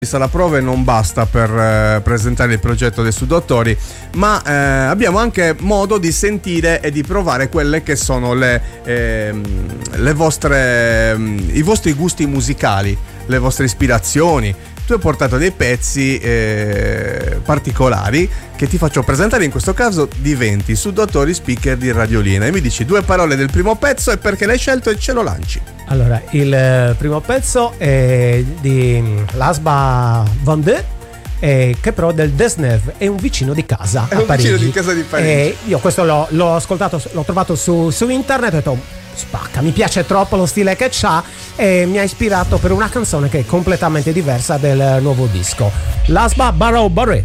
La prova non basta per presentare il progetto dei Sudautori, ma abbiamo anche modo di sentire e di provare quelle che sono i vostri gusti musicali, le vostre ispirazioni. Tu hai portato dei pezzi particolari che ti faccio presentare. In questo caso diventi Sudautori speaker di Radiolina e mi dici due parole del primo pezzo e perché l'hai scelto e ce lo lanci. Allora, il primo pezzo è di Lasba Vendée, che però del Desnev, è un vicino di casa a Parigi. Vicino di casa di Parigi. Io questo l'ho ascoltato, l'ho trovato su internet e ho detto spacca, mi piace troppo lo stile che c'ha e mi ha ispirato per una canzone che è completamente diversa del nuovo disco. Lasba Barreau Barré.